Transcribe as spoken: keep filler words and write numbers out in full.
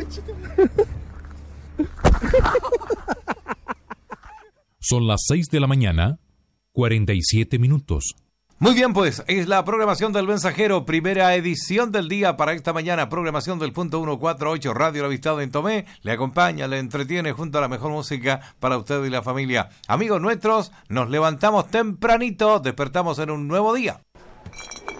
Son las seis de la mañana, cuarenta y siete minutos. Muy bien, pues, es la programación del Mensajero, primera edición del día para esta mañana, programación del punto ciento cuarenta y ocho, Radio La Amistad en Tomé, le acompaña, le entretiene junto a la mejor música para usted y la familia. Amigos nuestros, nos levantamos tempranito, despertamos en un nuevo día.